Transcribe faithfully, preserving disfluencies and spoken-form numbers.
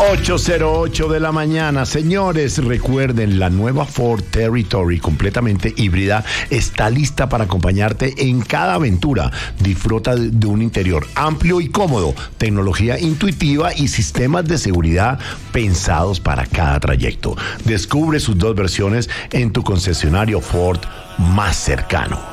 ocho cero ocho de la mañana. Señores, recuerden, la nueva Ford Territory completamente híbrida está lista para acompañarte en cada aventura. Disfruta de un interior amplio y cómodo, tecnología intuitiva y sistemas de seguridad pensados para cada trayecto. Descubre sus dos versiones en tu concesionario Ford más cercano.